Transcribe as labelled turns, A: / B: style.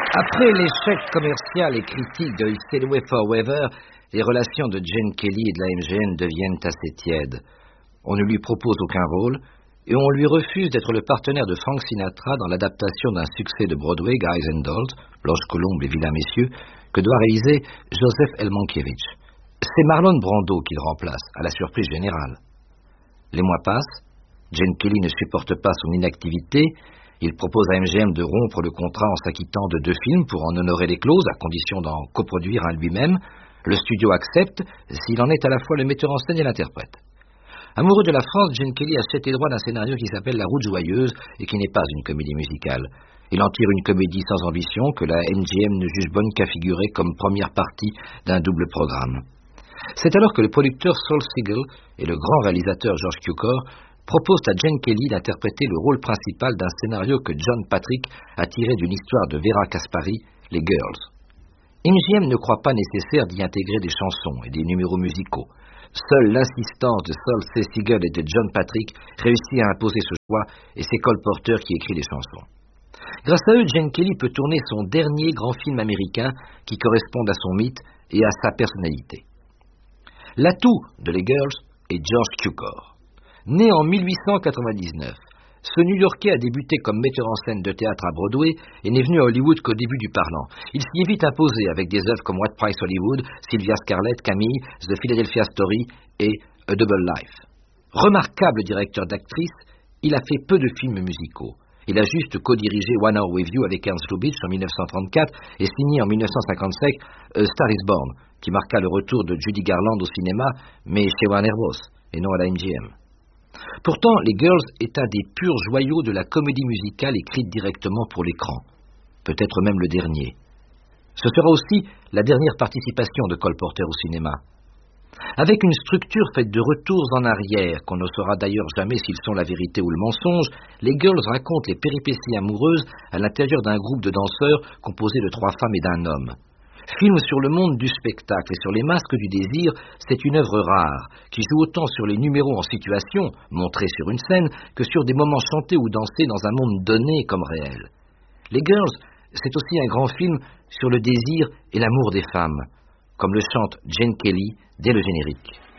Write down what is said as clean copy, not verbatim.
A: Après l'échec commercial et critique de Stay Away Forever, les relations de Gene Kelly et de la MGM deviennent assez tièdes. On ne lui propose aucun rôle et on lui refuse d'être le partenaire de Frank Sinatra dans l'adaptation d'un succès de Broadway, Guys and Dolls, Blanche Colombe et Vilains Messieurs, que doit réaliser Joseph L. Mankiewicz. C'est Marlon Brando qui le remplace, à la surprise générale. Les mois passent, Gene Kelly ne supporte pas son inactivité. Il propose à MGM de rompre le contrat en s'acquittant de 2 films pour en honorer les clauses, à condition d'en coproduire un lui-même. Le studio accepte, s'il en est à la fois le metteur en scène et l'interprète. Amoureux de la France, Gene Kelly achète les droits d'un scénario qui s'appelle La Route Joyeuse et qui n'est pas une comédie musicale. Il en tire une comédie sans ambition que la MGM ne juge bonne qu'à figurer comme première partie d'un double programme. C'est alors que le producteur Saul Siegel et le grand réalisateur George Cukor proposent à Gene Kelly d'interpréter le rôle principal d'un scénario que John Patrick a tiré d'une histoire de Vera Caspari, Les Girls. MGM ne croit pas nécessaire d'y intégrer des chansons et des numéros musicaux. Seule l'insistance de Saul C. Siegel et de John Patrick réussit à imposer ce choix, et c'est Cole Porter qui écrit les chansons. Grâce à eux, Gene Kelly peut tourner son dernier grand film américain qui corresponde à son mythe et à sa personnalité. L'atout de Les Girls est George Cukor. Né en 1899, ce New-Yorkais a débuté comme metteur en scène de théâtre à Broadway et n'est venu à Hollywood qu'au début du parlant. Il s'y est vite imposé avec des œuvres comme What Price Hollywood, Sylvia Scarlett, Camille, The Philadelphia Story et A Double Life. Remarquable directeur d'actrice, il a fait peu de films musicaux. Il a juste co-dirigé One Hour With You avec Ernst Lubitsch en 1934 et signé en 1955 A Star Is Born, qui marqua le retour de Judy Garland au cinéma, mais chez Warner Bros. Et non à la MGM. Pourtant, Les Girls est un des purs joyaux de la comédie musicale écrite directement pour l'écran. Peut-être même le dernier. Ce sera aussi la dernière participation de Cole Porter au cinéma. Avec une structure faite de retours en arrière, qu'on ne saura d'ailleurs jamais s'ils sont la vérité ou le mensonge, Les Girls racontent les péripéties amoureuses à l'intérieur d'un groupe de danseurs composé de 3 femmes et d'un homme. Film sur le monde du spectacle et sur les masques du désir, c'est une œuvre rare, qui joue autant sur les numéros en situation, montrés sur une scène, que sur des moments chantés ou dansés dans un monde donné comme réel. Les Girls, c'est aussi un grand film sur le désir et l'amour des femmes, comme le chante Gene Kelly dès le générique.